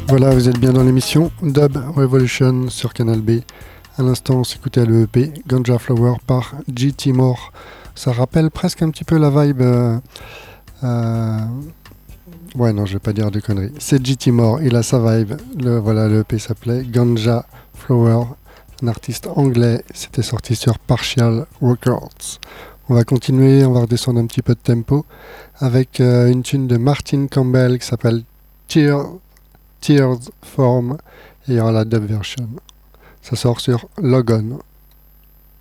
Voilà, vous êtes bien dans l'émission Dub Revolution sur Canal B. À l'instant, on s'écoutait le EP Ganja Flower par G.T. Moore. Ça rappelle presque un petit peu la vibe. Ouais, non, je vais pas dire de conneries. C'est G.T. Moore, il a sa vibe. Le EP s'appelait Ganja Flower, un artiste anglais. C'était sorti sur Partial Records. On va continuer, on va redescendre un petit peu de tempo avec une tune de Martin Campbell qui s'appelle Tears Form et il y aura la dub version. Ça sort sur Logon.